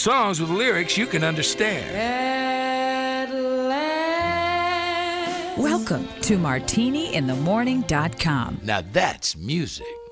Songs with lyrics you can understand. At last. Welcome to MartiniInTheMorning.com. Now that's music.